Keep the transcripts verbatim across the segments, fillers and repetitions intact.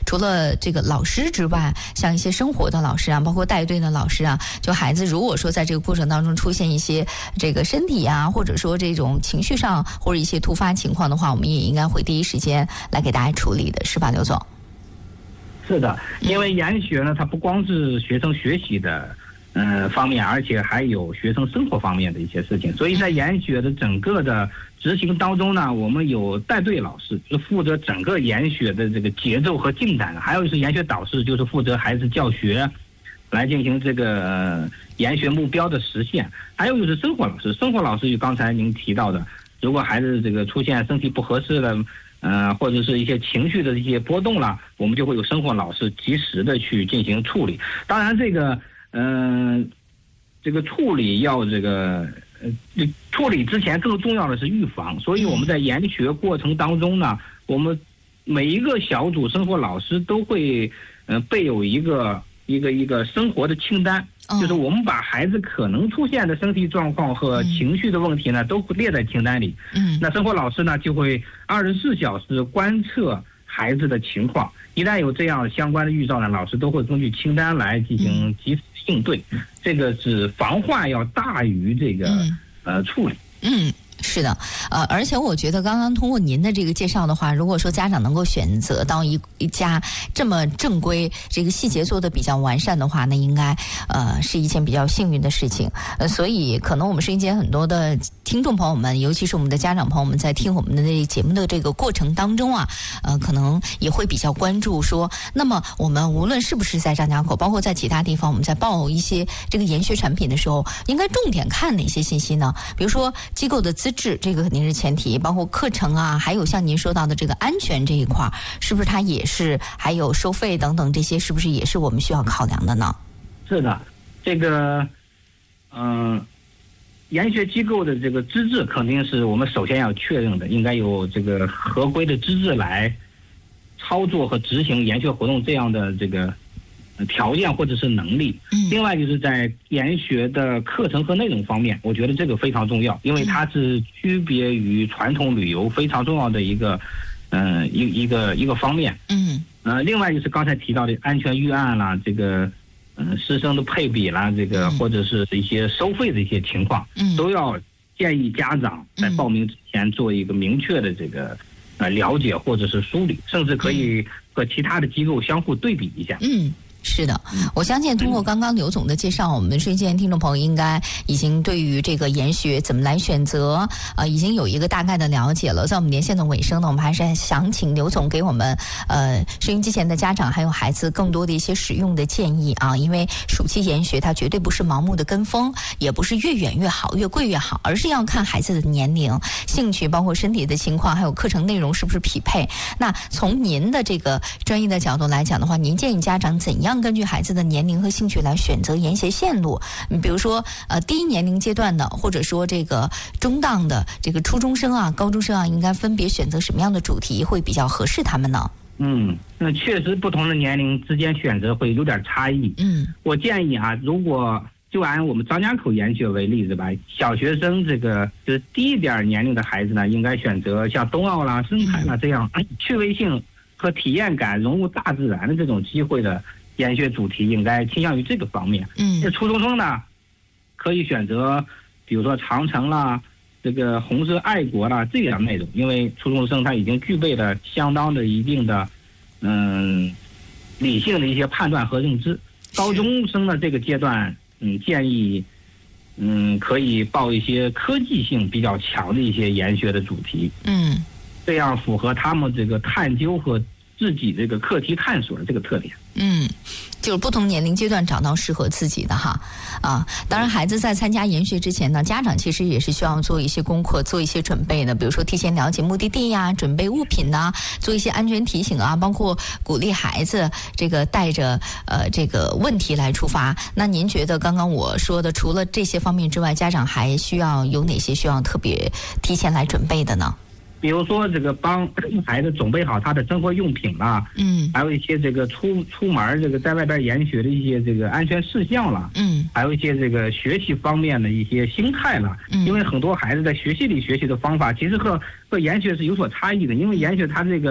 除了这个老师之外，像一些生活的老师啊，包括带队的老师啊，就孩子如果说在这个过程当中出现一些这个身体啊，或者说这种情绪上或者一些突发情况的话，我们也应该会第一时间来给大家处理的，是吧，刘总？ 是的，因为研学呢，它不光是学生学习的呃方面，而且还有学生生活方面的一些事情。所以在研学的整个的执行当中呢，我们有带队老师，是负责整个研学的这个节奏和进展；还有是研学导师，就是负责孩子教学，来进行这个、呃、研学目标的实现；还有就是生活老师，生活老师就刚才您提到的，如果孩子这个出现身体不合适的。呃，或者是一些情绪的一些波动了，我们就会有生活老师及时的去进行处理。当然，这个，嗯、呃，这个处理要这个，呃，处理之前更重要的是预防。所以我们在研学过程当中呢，我们每一个小组生活老师都会，呃，备有一个一个一个生活的清单。就是我们把孩子可能出现的身体状况和情绪的问题呢，都列在清单里。嗯，那生活老师呢就会二十四小时观测孩子的情况，一旦有这样相关的预兆呢，老师都会根据清单来进行及时应对。这个是防患要大于这个呃处理。嗯。 是的，呃，而且我觉得刚刚通过您的这个介绍的话，如果说家长能够选择到一一家这么正规、这个细节做的比较完善的话，那应该呃是一件比较幸运的事情。呃，所以可能我们是一件很多的听众朋友们，尤其是我们的家长朋友们，在听我们的这个节目的这个过程当中啊，呃，可能也会比较关注说，那么我们无论是不是在张家口，包括在其他地方，我们在报一些这个研学产品的时候，应该重点看哪些信息呢？比如说机构的资质，这个肯定是前提，包括课程啊，还有像您说到的这个安全这一块，是不是它也是，还有收费等等这些，是不是也是我们需要考量的呢？ 是的，这个嗯、呃，研学机构的这个资质肯定是我们首先要确认的，应该有这个合规的资质来操作和执行研学活动这样的这个条件或者是能力。另外就是在研学的课程和内容方面，我觉得这个非常重要，因为它是区别于传统旅游非常重要的一个嗯、呃、一一个一个方面。嗯呃另外就是刚才提到的安全预案啦，这个嗯、呃、师生的配比啦，这个或者是一些收费的一些情况，都要建议家长在报名之前做一个明确的这个呃了解或者是梳理，甚至可以和其他的机构相互对比一下。嗯。 是的，我相信通过刚刚刘总的介绍，我们收音机前听众朋友应该已经对于这个研学怎么来选择，呃，已经有一个大概的了解了。在我们连线的尾声呢，我们还是想请刘总给我们呃收音机前的家长还有孩子更多的一些使用的建议啊，因为暑期研学它绝对不是盲目的跟风，也不是越远越好、越贵越好，而是要看孩子的年龄、兴趣，包括身体的情况，还有课程内容是不是匹配。那从您的这个专业的角度来讲的话，您建议家长怎样根据孩子的年龄和兴趣来选择研学线路？比如说，呃，低年龄阶段的，或者说这个中档的这个初中生啊、高中生啊，应该分别选择什么样的主题会比较合适他们呢？ 嗯，那确实不同的年龄之间选择会有点差异。嗯，我建议啊，如果就按我们张家口研学为例子吧，小学生这个就是低一点年龄的孩子呢，应该选择像冬奥啦、生态啦这样、嗯、趣味性和体验感融入大自然的这种机会的研学主题，应该倾向于这个方面。嗯，这初中生呢，可以选择比如说长城啦、这个红色爱国啦这样内容，因为初中生他已经具备了相当的一定的嗯理性的一些判断和认知。高中生的这个阶段，嗯，建议嗯可以报一些科技性比较强的一些研学的主题。嗯，这样符合他们这个探究和自己这个课题探索的这个特点。嗯，就是不同年龄阶段找到适合自己的哈啊。当然，孩子在参加研学之前呢，家长其实也是需要做一些功课，做一些准备的。比如说，提前了解目的地呀，准备物品呐，做一些安全提醒啊，包括鼓励孩子这个带着呃这个问题来出发。那您觉得刚刚我说的，除了这些方面之外，家长还需要有哪些需要特别提前来准备的呢？比如说这个帮孩子准备好他的生活用品啦，嗯，还有一些这个出出门这个在外边研学的一些这个安全事项啦，嗯，还有一些这个学习方面的一些心态啦，嗯，因为很多孩子在学习里学习的方法其实和和研学是有所差异的，因为研学它这个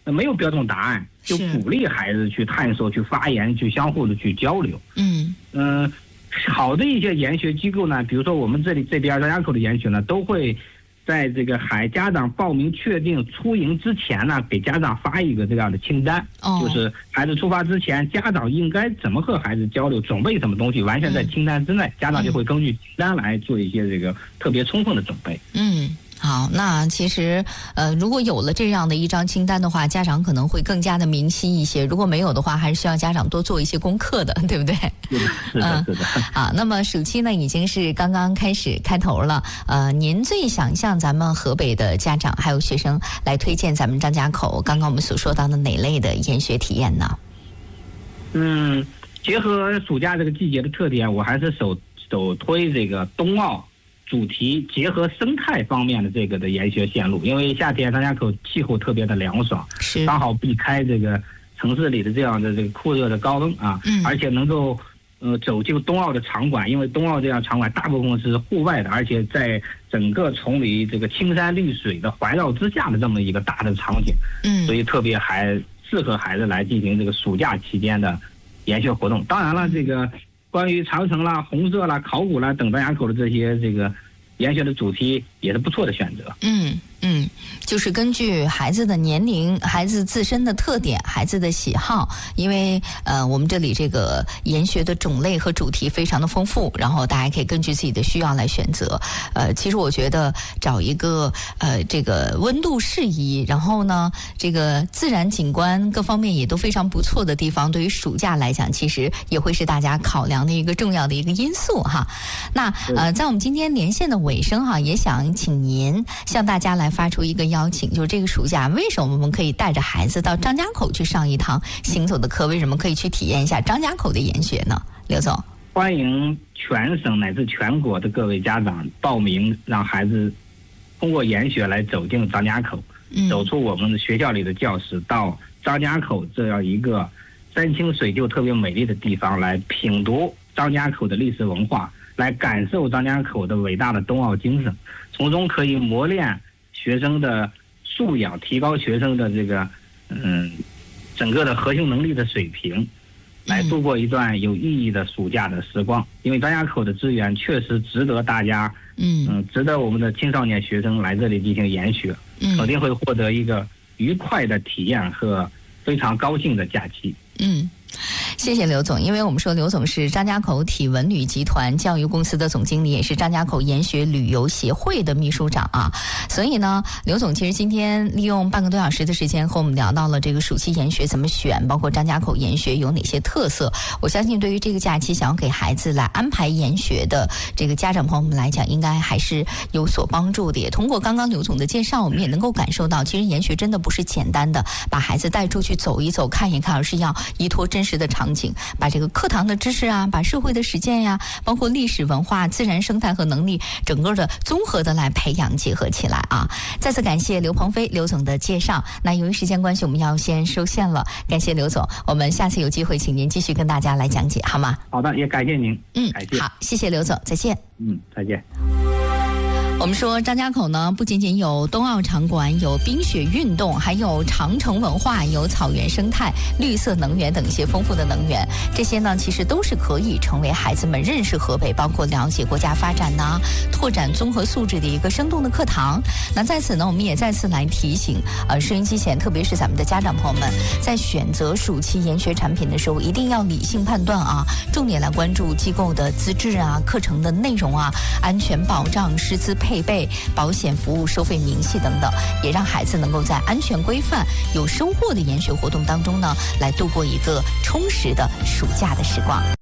没有标准答案，就鼓励孩子去探索、去发言、去相互的去交流。 嗯嗯、呃，好的一些研学机构呢，比如说我们这里这边张家口的研学呢，都会在这个孩家长报名确定出营之前呢，给家长发一个这样的清单， 哦、 就是孩子出发之前，家长应该怎么和孩子交流，准备什么东西，完全在清单之内，嗯、家长就会根据清单来做一些这个特别充分的准备。 嗯。好，那其实呃，如果有了这样的一张清单的话，家长可能会更加的明晰一些。如果没有的话，还是需要家长多做一些功课的，对不对？ 是的，是的。 啊，那么暑期呢已经是刚刚开始开头了。呃，您最想向咱们河北的家长还有学生来推荐咱们张家口刚刚我们所说到的哪类的研学体验呢？ 嗯，结合暑假这个季节的特点，我还是首首推这个冬奥主题结合生态方面的这个的研学线路，因为夏天张家口气候特别的凉爽， 是刚好避开这个城市里的这样的这个酷热的高温啊， 嗯、 而且能够呃走进冬奥的场馆，因为冬奥这样场馆大部分是户外的，而且在整个崇礼这个青山绿水的环绕之下的这么一个大的场景， 嗯， 所以特别还适合孩子来进行这个暑假期间的研学活动。当然了，这个关于长城啦、红色啦、考古啦等张家口的这些这个研学的主题也是不错的选择。 嗯嗯，就是根据孩子的年龄、孩子自身的特点、孩子的喜好，因为呃我们这里这个研学的种类和主题非常的丰富，然后大家可以根据自己的需要来选择。呃，其实我觉得找一个呃这个温度适宜，然后呢这个自然景观各方面也都非常不错的地方，对于暑假来讲，其实也会是大家考量的一个重要的一个因素哈。那呃在我们今天连线的尾声哈，也想请您向大家来发出一个邀请，就是这个暑假为什么我们可以带着孩子到张家口去上一堂行走的课？为什么可以去体验一下张家口的研学呢？刘总， 欢迎全省乃至全国的各位家长报名，让孩子通过研学来走进张家口， 嗯、 走出我们的学校里的教室，到张家口这样一个山清水秀特别美丽的地方，来品读张家口的历史文化，来感受张家口的伟大的冬奥精神，从中可以磨练学生的素养，提高学生的这个嗯整个的核心能力的水平，来度过一段有意义的暑假的时光。因为张家口的资源确实值得大家嗯、呃、值得我们的青少年学生来这里进行研学，肯定会获得一个愉快的体验和非常高兴的假期。 嗯，谢谢刘总，因为我们说刘总是张家口体文旅集团教育公司的总经理，也是张家口研学旅游协会的秘书长啊。所以呢，刘总其实今天利用半个多小时的时间和我们聊到了这个暑期研学怎么选，包括张家口研学有哪些特色。我相信对于这个假期想要给孩子来安排研学的这个家长朋友们来讲，应该还是有所帮助的。也通过刚刚刘总的介绍，我们也能够感受到，其实研学真的不是简单的把孩子带出去走一走、看一看，而是要依托真实的场景，把这个课堂的知识啊，把社会的实践呀、啊，包括历史文化、自然生态和能力，整个的综合的来培养结合起来啊。再次感谢刘鹏飞刘总的介绍。那由于时间关系，我们要先收线了。感谢刘总，我们下次有机会请您继续跟大家来讲解，好吗？ 好的，也感谢您。 嗯， 感谢。 好，谢谢刘总，再见。 嗯，再见。 我们说张家口呢，不仅仅有冬奥场馆，有冰雪运动，还有长城文化，有草原生态、绿色能源等一些丰富的能源。这些呢，其实都是可以成为孩子们认识河北，包括了解国家发展呐、拓展综合素质的一个生动的课堂。那在此呢，我们也再次来提醒，呃，收音机前，特别是咱们的家长朋友们，在选择暑期研学产品的时候，一定要理性判断啊，重点来关注机构的资质啊、课程的内容啊、安全保障、师资配。配备、保险服务、收费明细等等，也让孩子能够在安全规范、有收获的研学活动当中呢，来度过一个充实的暑假的时光。